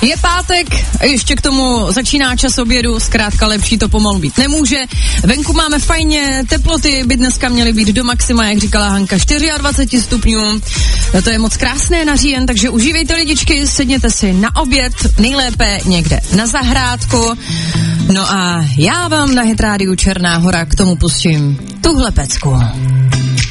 Je pátek, ještě k tomu začíná čas obědu, zkrátka lepší to pomalu být nemůže. Venku máme fajně, teploty by dneska měly být do maxima, jak říkala Hanka, 24 stupňů. To je moc krásné na říjen, takže užívejte lidičky, sedněte si na oběd, nejlépe někde na zahrádku. No a já vám na Hit rádiu Černá Hora k tomu pustím tuhle pecku.